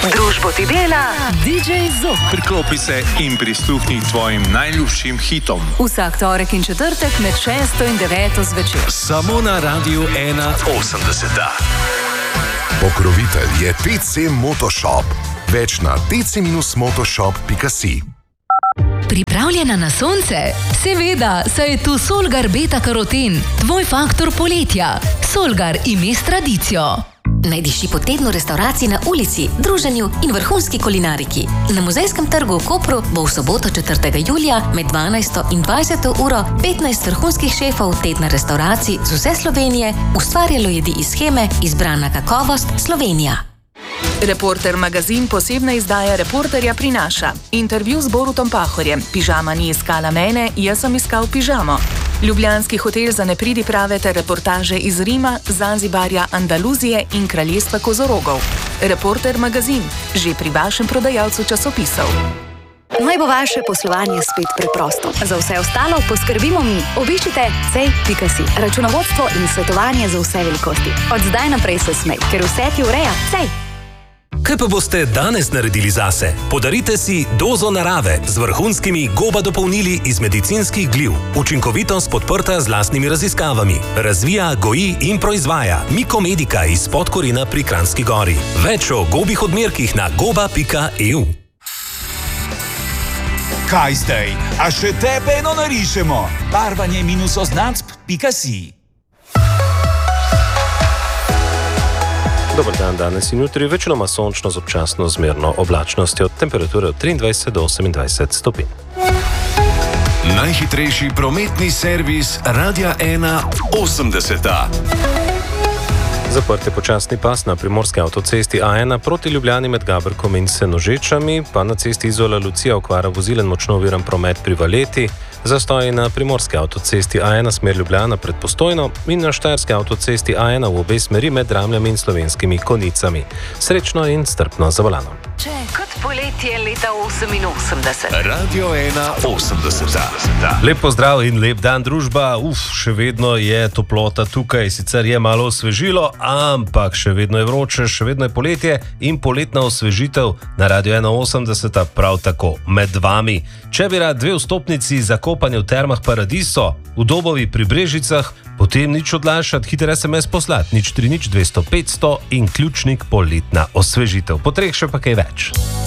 Družbo ti dela DJ Zok. Priklopi se in prisluhni tvojim najljubšim hitom. Vsak torek in četrtek med 6 in 9 zvečer. Samo na Radiu 81. Pokrovitelj je TC Motoshop. Več na tc-motoshop.si. Pripravljena na sonce? Seveda, saj je tu Solgar Beta Karoten, tvoj faktor poletja. Solgar ime s tradicijo. Najdiši po tednu restauracij na ulici, druženju in vrhunski kulinariki. Na Muzejskem trgu v Kopru bo v soboto 4. julija med 12. in 20. uro 15 vrhunskih šefov tedna restauracij z vse Slovenije ustvarjalo jedi iz sheme Izbrana kakovost Slovenija. Reporter magazin posebna izdaja Reporterja prinaša intervju z Borutom Pahorjem. Pižama ni iskala mene, jaz sem iskal pižamo. Ljubljanski hotel za nepridiprave ter reportaže iz Rima, Zanzibarja, Andaluzije in kraljestva kozorogov. Reporter magazin, že pri vašem prodajalcu časopisov. Naj bo vaše poslovanje spet preprosto. Za vse ostalo poskrbimo mi. Obiščite cej.si. Računovodstvo in svetovanje za vse velikosti. Od zdaj naprej se smej, ker vse ti ureja Cej. Kaj pa boste danes naredili zase? Podarite si dozo narave z vrhunskimi goba dopolnili iz medicinskih gliv. Učinkovitost podprta z lastnimi raziskavami. Razvija, goji in proizvaja Mikomedika iz Podkorina pri Kranjski Gori. Več o gobih odmerkih na goba.eu. Kaj zdaj? A še tebe eno narišemo? Barvanje-oznacb.si. Dobar dan, danes in jutri večinoma sončno z občasno zmerno oblačnostjo, temperature od 23 do 28 stopinj. Najhitrejši prometni servis Radia 81. Zaprt je počasni pas na primorski avtocesti A1 proti Ljubljani med Gabrkom in Senožečami, pa na cesti Izola Lucija okvara vozil in močno oviran promet pri Valeti, zastoji na primorski avtocesti A1 smer Ljubljana pred Postojno in na štajerski avtocesti A1 v obe smeri med Ramljami in Slovenskimi Konicami. Srečno in strpno za volanom. Kot poletje leta 88. Radio 81. Lep pozdrav in lep dan, družba. Še vedno je toplota tukaj, sicer je malo osvežilo, ampak še vedno je vroče, še vedno je poletje in poletna osvežitev na Radio 81 prav tako med vami. Če bi rad 2 vstopnici za kopanje v termah Paradiso v Dobovi pri Brežicah, potem nič odlašati, hiter SMS poslati, 030 200 500 in ključnik poletna osvežitev. Po 3 še pa kaj več.